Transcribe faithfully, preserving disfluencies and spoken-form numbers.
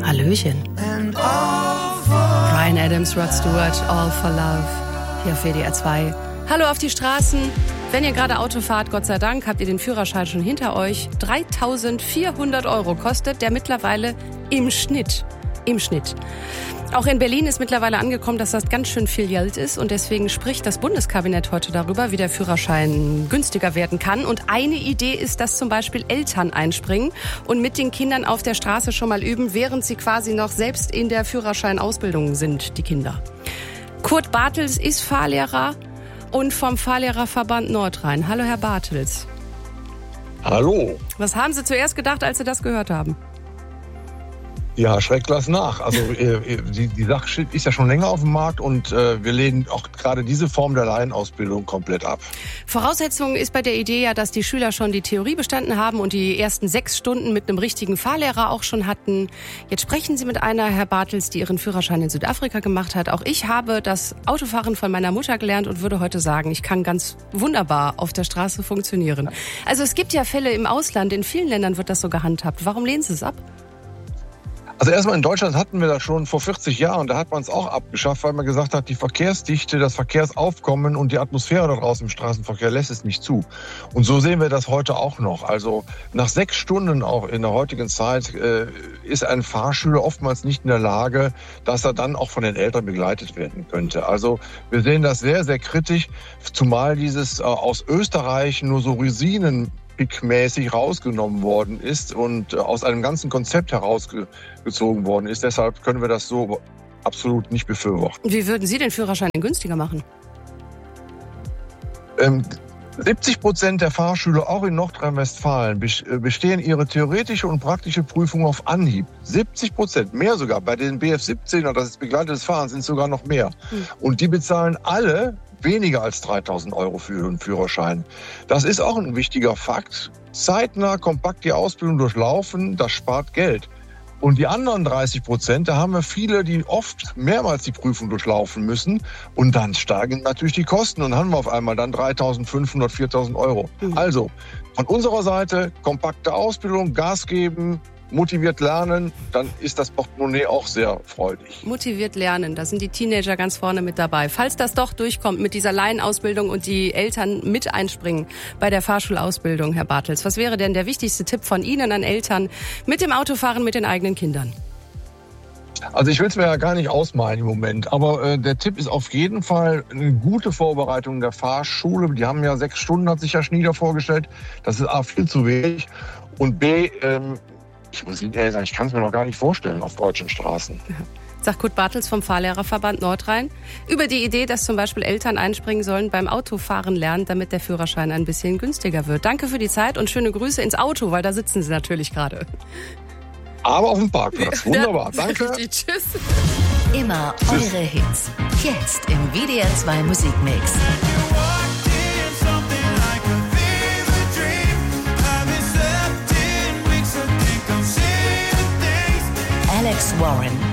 Hallöchen. Bryan Adams, Rod Stewart, All for Love. Hier auf W D R zwei. Hallo auf die Straßen. Wenn ihr gerade Auto fahrt, Gott sei Dank, habt ihr den Führerschein schon hinter euch. dreitausendvierhundert Euro kostet der mittlerweile im Schnitt. Im Schnitt. Auch in Berlin ist mittlerweile angekommen, dass das ganz schön viel Geld ist. Und deswegen spricht das Bundeskabinett heute darüber, wie der Führerschein günstiger werden kann. Und eine Idee ist, dass zum Beispiel Eltern einspringen und mit den Kindern auf der Straße schon mal üben, während sie quasi noch selbst in der Führerscheinausbildung sind, die Kinder. Kurt Bartels ist Fahrlehrer und vom Fahrlehrerverband Nordrhein. Hallo, Herr Bartels. Hallo. Was haben Sie zuerst gedacht, als Sie das gehört haben? Ja, schreckt das nach. Also äh, die, die Sache ist ja schon länger auf dem Markt und äh, wir lehnen auch gerade diese Form der Laienausbildung komplett ab. Voraussetzung ist bei der Idee ja, dass die Schüler schon die Theorie bestanden haben und die ersten sechs Stunden mit einem richtigen Fahrlehrer auch schon hatten. Jetzt sprechen Sie mit einer, Herr Bartels, die ihren Führerschein in Südafrika gemacht hat. Auch ich habe das Autofahren von meiner Mutter gelernt und würde heute sagen, ich kann ganz wunderbar auf der Straße funktionieren. Also es gibt ja Fälle im Ausland, in vielen Ländern wird das so gehandhabt. Warum lehnen Sie es ab? Also erstmal in Deutschland hatten wir das schon vor vierzig Jahren. Da hat man es auch abgeschafft, weil man gesagt hat, die Verkehrsdichte, das Verkehrsaufkommen und die Atmosphäre da draußen im Straßenverkehr lässt es nicht zu. Und so sehen wir das heute auch noch. Also nach sechs Stunden auch in der heutigen Zeit äh, ist ein Fahrschüler oftmals nicht in der Lage, dass er dann auch von den Eltern begleitet werden könnte. Also wir sehen das sehr, sehr kritisch, zumal dieses äh, aus Österreich nur so Rosinen mäßig rausgenommen worden ist und aus einem ganzen Konzept herausgezogen worden ist. Deshalb können wir das so absolut nicht befürworten. Wie würden Sie den Führerschein günstiger machen? Ähm, siebzig Prozent der Fahrschüler, auch in Nordrhein-Westfalen, bestehen ihre theoretische und praktische Prüfung auf Anhieb. siebzig Prozent, mehr sogar. Bei den B F siebzehner, das ist begleitetes Fahren, sind es sogar noch mehr. Hm. Und die bezahlen alle weniger als dreitausend Euro für den Führerschein. Das ist auch ein wichtiger Fakt. Zeitnah, kompakt die Ausbildung durchlaufen, das spart Geld. Und die anderen dreißig Prozent, da haben wir viele, die oft mehrmals die Prüfung durchlaufen müssen. Und dann steigen natürlich die Kosten und haben wir auf einmal dann dreitausendfünfhundert, viertausend Euro. Mhm. Also von unserer Seite kompakte Ausbildung, Gas geben, motiviert lernen, dann ist das Portemonnaie auch sehr freudig. Motiviert lernen, da sind die Teenager ganz vorne mit dabei. Falls das doch durchkommt mit dieser Laienausbildung und die Eltern mit einspringen bei der Fahrschulausbildung, Herr Bartels, was wäre denn der wichtigste Tipp von Ihnen an Eltern mit dem Autofahren mit den eigenen Kindern? Also ich will es mir ja gar nicht ausmalen im Moment, aber äh, der Tipp ist auf jeden Fall eine gute Vorbereitung der Fahrschule. Die haben ja sechs Stunden, hat sich ja Schnieder vorgestellt. Das ist A, viel zu wenig und B, ähm, ich muss Ihnen ehrlich sagen, ich kann es mir noch gar nicht vorstellen auf deutschen Straßen. Ja. Sagt Kurt Bartels vom Fahrlehrerverband Nordrhein über die Idee, dass zum Beispiel Eltern einspringen sollen beim Autofahren lernen, damit der Führerschein ein bisschen günstiger wird. Danke für die Zeit und schöne Grüße ins Auto, weil da sitzen Sie natürlich gerade. Aber auf dem Parkplatz. Wunderbar. Danke. Tschüss. Immer eure Hits. Jetzt im W D R zwei Musikmix. Alex Warren.